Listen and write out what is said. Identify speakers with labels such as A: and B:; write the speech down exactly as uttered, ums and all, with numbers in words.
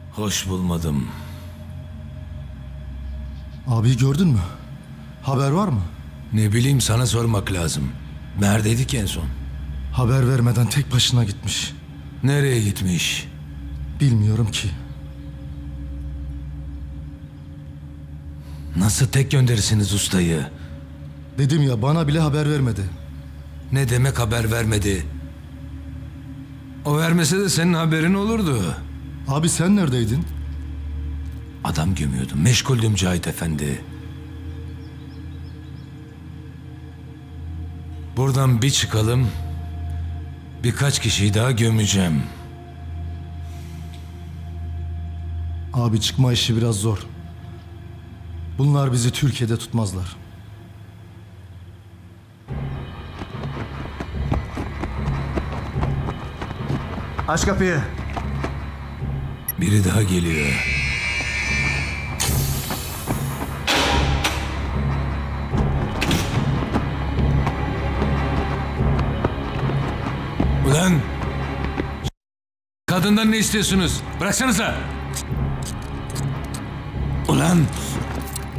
A: Hoş bulmadım.
B: Abi gördün mü? Haber var mı?
A: Ne bileyim, sana sormak lazım. Neredeydik en son?
B: Haber vermeden tek başına gitmiş.
A: Nereye gitmiş?
B: Bilmiyorum ki.
A: Nasıl tek gönderirsiniz ustayı?
B: Dedim ya, bana bile haber vermedi.
A: Ne demek haber vermedi? O vermese de senin haberin olurdu.
B: Abi sen neredeydin?
A: Adam gömüyordum, meşguldüm Cahit Efendi. Buradan bir çıkalım, birkaç kişiyi daha gömeceğim.
B: Abi çıkma işi biraz zor. Bunlar bizi Türkiye'de tutmazlar.
C: Aç kapıyı.
A: Biri daha geliyor. Ulan! Kadından ne istiyorsunuz? Bıraksanıza! Ulan!